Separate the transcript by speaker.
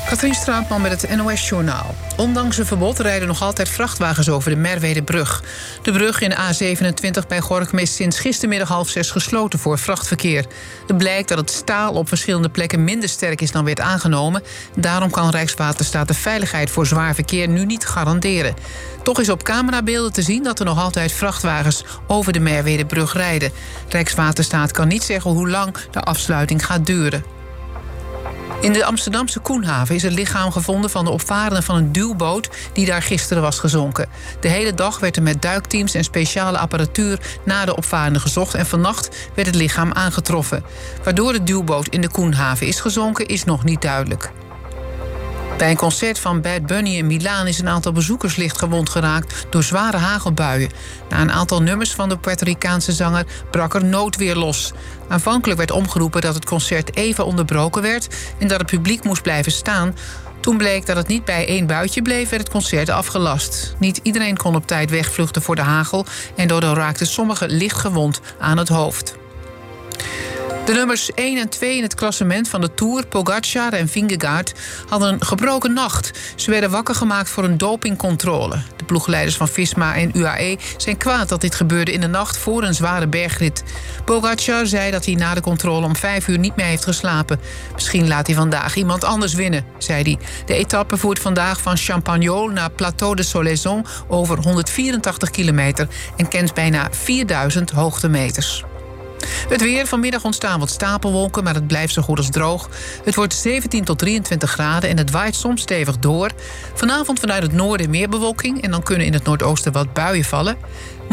Speaker 1: Katrien Straatman met het NOS-journaal. Ondanks een verbod rijden nog altijd vrachtwagens over de Merwedebrug. De brug in de A27 bij Gorinchem is sinds gistermiddag 5:30 gesloten voor vrachtverkeer. Het blijkt dat het staal op verschillende plekken minder sterk is dan werd aangenomen. Daarom kan Rijkswaterstaat de veiligheid voor zwaar verkeer nu niet garanderen. Toch is op camerabeelden te zien dat er nog altijd vrachtwagens over de Merwedebrug rijden. Rijkswaterstaat kan niet zeggen hoe lang de afsluiting gaat duren. In de Amsterdamse Koenhaven is het lichaam gevonden van de opvarende van een duwboot die daar gisteren was gezonken. De hele dag werd er met duikteams en speciale apparatuur naar de opvarende gezocht en vannacht werd het lichaam aangetroffen. Waardoor de duwboot in de Koenhaven is gezonken is nog niet duidelijk. Bij een concert van Bad Bunny in Milaan is een aantal bezoekers licht gewond geraakt door zware hagelbuien. Na een aantal nummers van de Puerto Ricaanse zanger brak er noodweer los. Aanvankelijk werd omgeroepen dat het concert even onderbroken werd en dat het publiek moest blijven staan. Toen bleek dat het niet bij één buitje bleef, werd het concert afgelast. Niet iedereen kon op tijd wegvluchten voor de hagel en daardoor raakten sommigen licht gewond aan het hoofd. De nummers 1 en 2 in het klassement van de Tour, Pogacar en Vingegaard, hadden een gebroken nacht. Ze werden wakker gemaakt voor een dopingcontrole. De ploegleiders van Visma en UAE zijn kwaad dat dit gebeurde in de nacht voor een zware bergrit. Pogacar zei dat hij na de controle om 5 uur niet meer heeft geslapen. Misschien laat hij vandaag iemand anders winnen, zei hij. De etappe voert vandaag van Champagnol naar Plateau de Solaison over 184 kilometer en kent bijna 4000 hoogtemeters. Het weer. Vanmiddag ontstaan wat stapelwolken, maar het blijft zo goed als droog. Het wordt 17 tot 23 graden en het waait soms stevig door. Vanavond vanuit het noorden meer bewolking en dan kunnen in het noordoosten wat buien vallen.